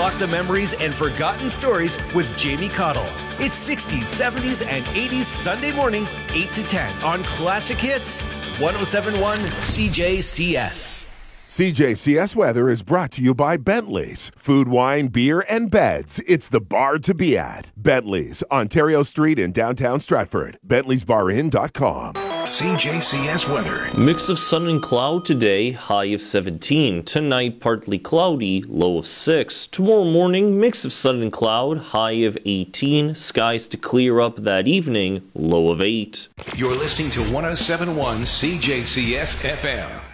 Unlock the memories and forgotten stories with Jamie Cottle. It's 60s, 70s, and 80s Sunday morning, 8 to 10 on Classic Hits, 107.1 CJCS. CJCS weather is brought to you by Bentley's. Food, wine, beer, and beds. It's the bar to be at. Bentley's, Ontario Street in downtown Stratford. Bentley'sBarIn.com. CJCS weather. Mix of sun and cloud today, high of 17. Tonight, partly cloudy, low of 6. Tomorrow morning, mix of sun and cloud, high of 18. Skies to clear up that evening, low of 8. You're listening to 107.1 CJCS FM.